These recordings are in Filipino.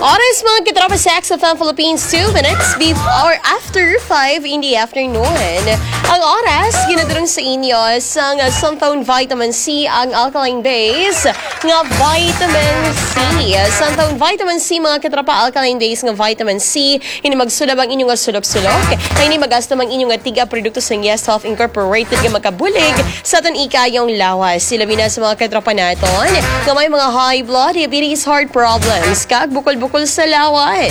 Oras mga kitropa sa XFM Philippines 2 minutes before after 5 in the afternoon. Ang oras, ginadurong sa inyo sa Suntown Vitamin C, ang alkaline base nga vitamin C. Suntown Vitamin C, mga kitropa, alkaline base nga vitamin C. Hindi magsulab ang inyong sulok-sulok. Ay hindi magastam ang inyong tiga produkto sa Yes Health Incorporated nga makabulig sa aton ikayong lawas. Silabi na sa mga kitropa naton nga may mga high blood, diabetes, heart problems, kag bukol-bukol sa lawas.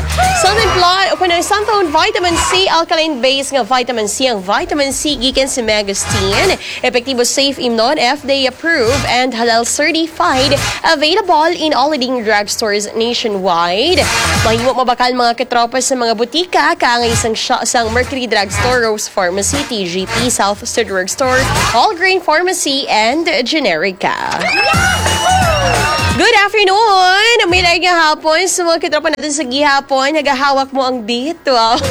Suntown Vitamin C, alkaline base nga vitamin C. Ang vitamin C gikan sa Magosteen. Epektibo, safe, imnon, FDA approved, and halal certified. Available in all leading drugstores nationwide. Mahimo mabakal mga katropa sa mga butika, kaangay isang Mercury Drugstore, Rose Pharmacy, TGP, South Star Drugstore, All Grain Pharmacy, and Generica. Good afternoon! May like nga hapon sa mga kitropa natin sa gihapon. Nagahawak mo ang beat. Wow.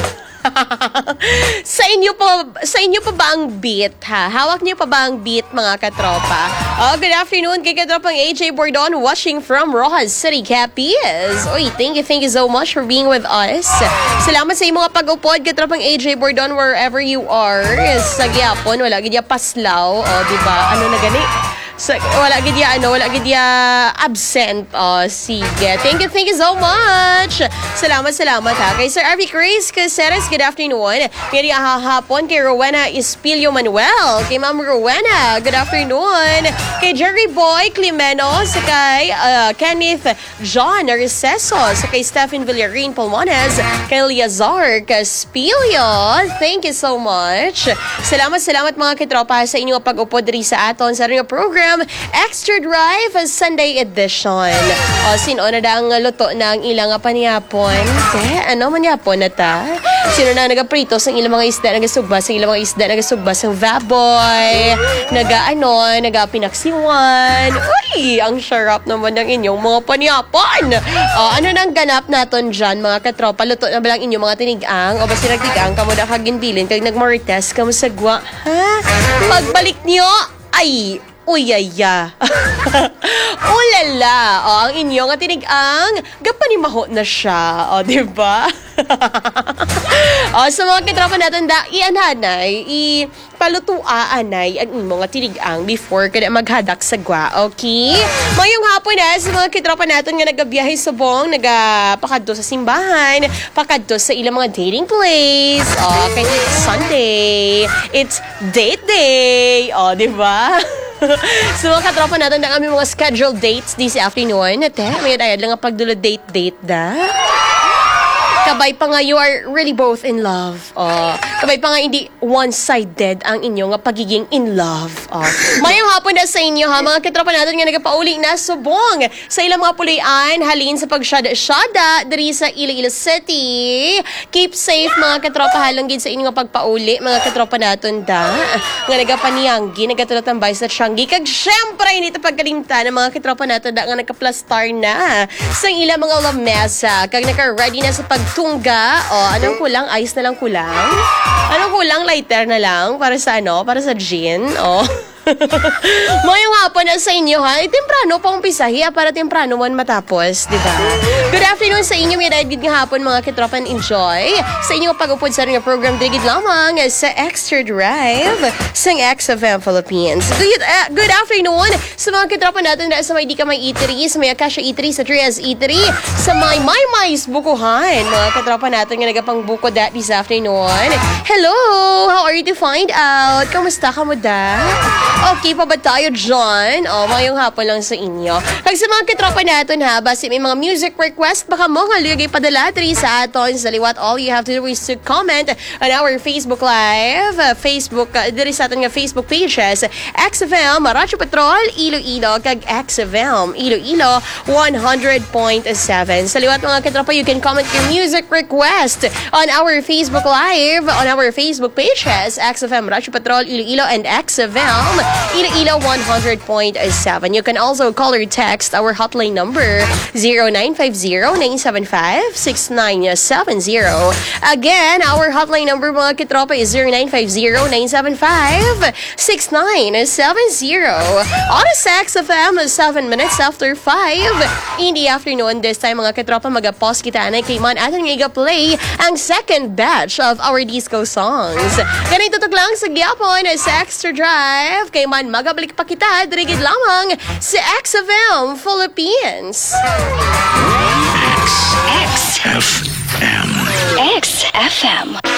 sa inyo pa ba ang beat, ha? Hawak niyo pa ba ang beat, mga katropa? Good afternoon kay katropang AJ Bordon watching from Rojas City, Capiz. Uy, thank you so much for being with us. Salamat sa imong pag-upod, katropang AJ Bordon, wherever you are. Sa gihapon, wala gid ya paslaw. Diba? Ano na gani? Wala gid ya absent. Sige. Thank you so much. Salamat ha. Kay Sir Arby Grace Caceres, good afternoon. Ngayong hapon kay Rowena Espilio Manuel. Kay Ma'am Rowena, good afternoon. Kay Jerry Boy Climeno, sa kay Kenneth John Arceso, sa kay Stephen Villarin Pulmones, kay Liazar Caspilio. Thank you so much. Salamat mga kitropa sa inyong pag-upod diri sa aton sa ating program Extra Drive Sunday edition. Sino na ang luto ng ilang paniyapon? Ano maniyapon na ta? Sino na nagaprito sa ilang mga isda, nagasubas ang vaboy, nagapinaksiwan. Uy, ang sarap naman ng inyong mga paniyapon. Ano nang ganap naton dyan, mga katropa? Luto na ba lang inyong mga tinigang? O basta nagtigang kamo na kaginbilin kag nagmarites kamo sagwa? Ha? Pagbalik niyo, ay... Uyaya. Ulala. Ang inyong tinigang, gapanimaho na siya. Diba? Sa mga kitropa natin, ianhanay, ipalutuaanay ang inyong tinigang before kada maghadak sa gwa. Okay? Mayong hapon na sa mga kitropa natin nga nagabiyahe subong, nagapakadto sa simbahan, pakadto sa ilang mga dating place. Kaya it's Sunday. It's date day. Diba? So mga katropa natin ang aming mga scheduled dates this afternoon. May dayad lang ang pagdulo date da. Kabay pa nga you are really both in love. Kabay pa nga hindi one-sided ang inyong pagiging in love. Mayong hapon na sa inyo, ha, mga katropa natin nga nagapauli na subong sa ilang mga pulian, halin sa pagsyada-syada diri sa Iloilo City. Keep safe mga katropa, halonggid sa inyong pagpauli, mga katropa natin da. Nga nagapaniyanggi, nagatulotambay sa Tianggi. Kag syempre, hindi ito pagkalimtan ng mga katropa natin da nga nagka-plastar na sa ilang mga lamesa. Kag naka-ready na sa pagtungga. Anong kulang? Ice na lang kulang? Anong kulang? Lighter na lang? Para sa Para sa gin? Mayong hapon na sa inyo, ha? Temprano pa umpisahi, para temprano man matapos, di ba? Good afternoon sa inyo, may dahil nga hapon mga kitropan, enjoy sa inyong pag-upod sa ring program digid lamang sa Extra Drive sa XFM Philippines. Good afternoon sa mga kitropan natin sa may di ka may eatery, sa may Akasha Eatery, sa Trias Eatery, sa may Maymais Bukuhan, mga kitropan natin nga nagapang buko this afternoon. Hello! How are you to find out? Kamusta ka mo da? Okay pa ba tayo dyan? Mayong hapon lang sa inyo. Kag sa mga kitropa natin, ha, basta may mga music request, baka mo nga lugay padala sa aton sa liwat. All you have to do is to comment on our Facebook Live, diri sa aton nga Facebook pages, XFM Radyo Patrol Iloilo, kag XFM Iloilo 100.7. Sa liwat mga kitropa, you can comment your music request on our Facebook Live, on our Facebook pages, XFM Radyo Patrol Iloilo and XFM Iloilo 100.7. You can also call or text our hotline number 0950-975-6970. Again, our hotline number mga kitropa is 0950-975-6970. On a Sex FM, 7 minutes after 5 in the afternoon. This time mga kitropa, mag-pause kita na kay man atin nga play ang second batch of our disco songs. Ganito tutok lang sa gyapon sa Extra Drive. Kay man magabalik pa kita, dirigid lamang sa XFM Philippines. XFM.